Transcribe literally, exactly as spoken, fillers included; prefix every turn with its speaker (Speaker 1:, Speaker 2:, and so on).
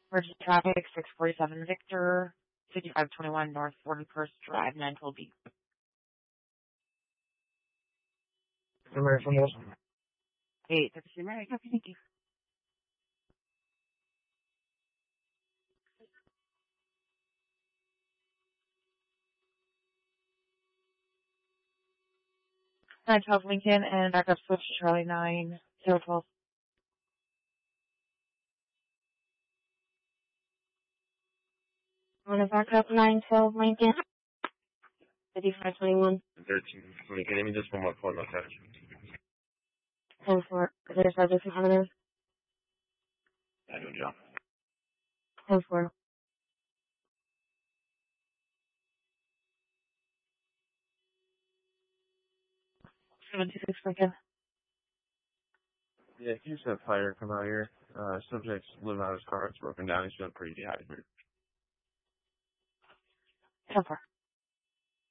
Speaker 1: Emergency traffic, six forty-seven Victor, fifty-five twenty-one North forty-first Drive, nine twelve B.
Speaker 2: American Hills.
Speaker 1: eight fifty-three Mary, copy, thank you. nine twelve Lincoln and backup switch to Charlie nine zero twelve.
Speaker 3: On a backup nine twelve Lincoln. fifty-five twenty-one.
Speaker 2: thirteen Lincoln. Give me just one more point, okay?
Speaker 3: ten four. Is there a subject monitor?
Speaker 2: I do, Joe.
Speaker 3: ten four.
Speaker 1: seven two six Lincoln.
Speaker 2: Yeah, if you just have fire come out here. Uh, subject's living out of his car. It's broken down. He's feeling pretty dehydrated.
Speaker 1: ten four.